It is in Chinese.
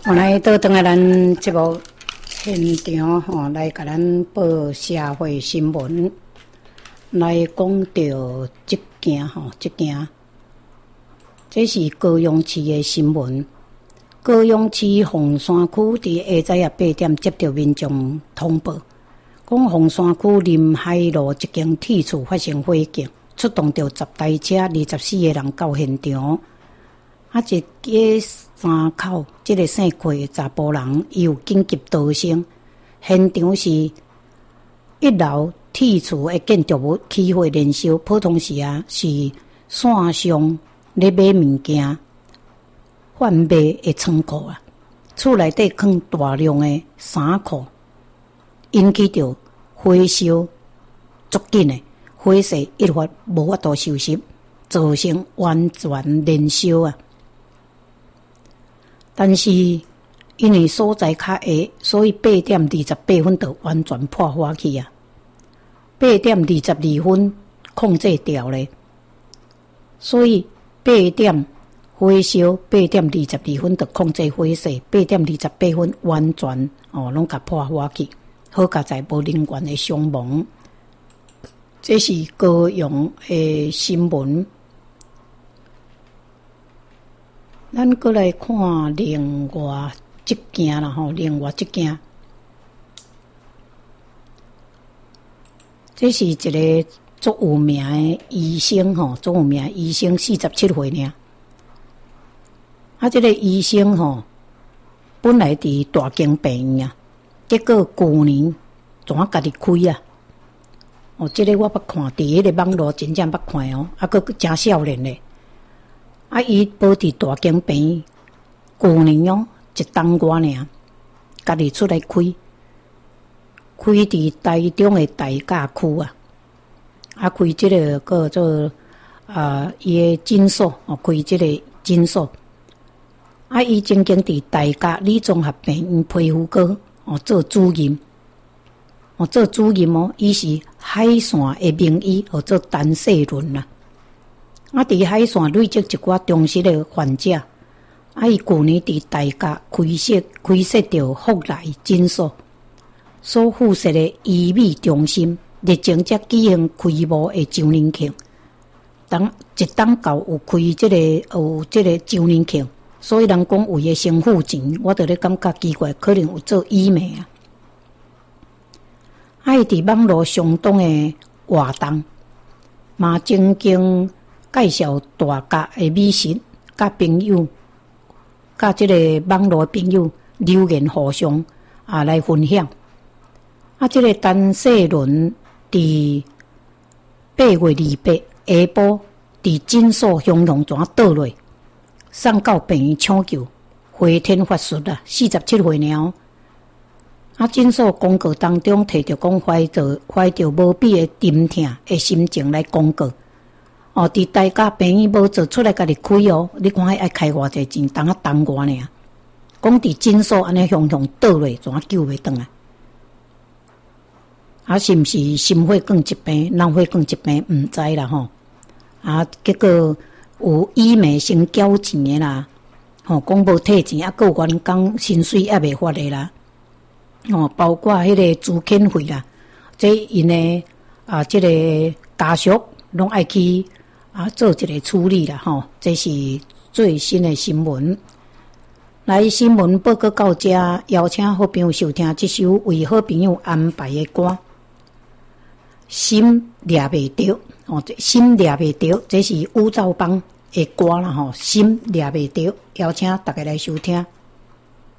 我来倒转来咱节目现场吼，来甲咱报社会新闻，来讲到这件吼，这是高雄市的新闻。高雄市凤山区伫下早8点接到民众通报，讲凤山区临海路一间铁厝发生火警，出动着10台车，24个人到现场。一家三口，这个姓柯的查甫人有紧急逃生。现场是1楼铁厝的建筑物起火燃烧，普通时是线上咧买物件贩卖的仓库啊。厝内底放大量的衫裤，引起着火烧足紧的火势一发无法度收拾，造成完全燃烧啊。但是因为所在较下，所以8点28分就完全破火去啊。8点22分控制掉咧，所以8点火烧，8点22分就控制火势，8点28分完全拢甲破火去，好佳在无人员的伤亡。这是高雄的新闻。咱过来看另外一件啦吼，另外一件，这是一个足有名的医生吼，足有名的医生47岁呢。这个医生吼，本来伫大间病院啊，结果去年怎家己开啊？这个我捌看，伫迄个网络真正捌看哦，佫真少年咧。伊保伫大间病院，去年一冬外尔，家己出来开伫台中的大甲区啊，开这个叫做伊的诊所开这个诊所。伊曾经伫大甲李综合病院皮肤科做主任，做主任伊是海线的名医，做陈世伦啦。伫海线累积一寡忠实的患者，伊去年伫大甲开设着福来诊所，所附设的医美中心，日前才举行开幕的周年庆。一冬到有开这个周年庆，所以人讲为的先付钱，我就咧感觉奇怪，可能有做医美啊。伊伫网络相当的活动，嘛曾经介绍大家的美食，甲朋友，甲这个网络朋友留言互相来分享。这个陈世伦伫8月28下晡伫诊所雄雄泉倒落，送到病院抢救，回天乏术啦，47岁了。诊所公告当中提着讲怀着无比的沉痛的心情来公告。伫大家病院无做出来家己开你看爱开偌济钱，当外尔。讲伫诊所安尼雄雄倒落，怎救袂转是毋是心血管疾病、脑血管疾病，毋知啦吼。结果有医美先缴钱的啦，讲无退钱，还有员工薪水还未发的啦。包括迄个资遣费啦，这因的这个家属拢爱去做一个处理啦吼。这是最新的新闻。来，新闻报告到这，邀请好朋友收听这首为好朋友安排的歌。心抓袂着心抓袂着，这是吴兆邦的歌啦吼。心抓袂着，邀请大家来收听。